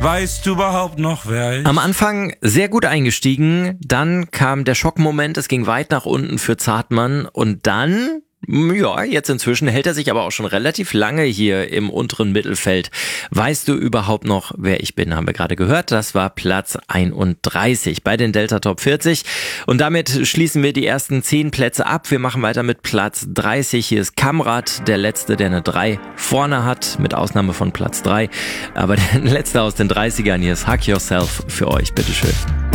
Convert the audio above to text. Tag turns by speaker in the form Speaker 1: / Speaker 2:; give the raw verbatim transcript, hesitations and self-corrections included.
Speaker 1: Weißt du überhaupt noch, wer ich?
Speaker 2: Am Anfang sehr gut eingestiegen, dann kam der Schockmoment, es ging weit nach unten für Zartmann und dann, ja, jetzt inzwischen hält er sich aber auch schon relativ lange hier im unteren Mittelfeld. Weißt du überhaupt noch, wer ich bin, haben wir gerade gehört. Das war Platz einunddreißig bei den Delta Top vierzig. Und damit schließen wir die ersten zehn Plätze ab. Wir machen weiter mit Platz dreißig. Hier ist Kamrat, der Letzte, der eine drei vorne hat, mit Ausnahme von Platz drei. Aber der Letzte aus den dreißigern, hier ist Hug Yourself für euch, bitteschön.